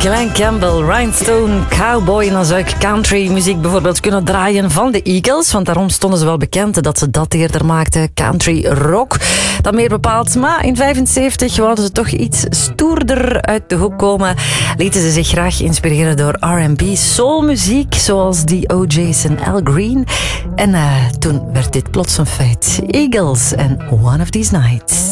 Glen Campbell, Rhinestone Cowboy. En dan zou ik country muziek bijvoorbeeld kunnen draaien van de Eagles. Want daarom stonden ze wel bekend dat ze dat eerder maakten. Country rock, dat meer bepaald. Maar in 1975 wilden ze toch iets stoerder uit de hoek komen. Lieten ze zich graag inspireren door R&B, soulmuziek. Zoals die OJ's en Al Green. En toen werd dit plots een feit. Eagles en One of These Nights.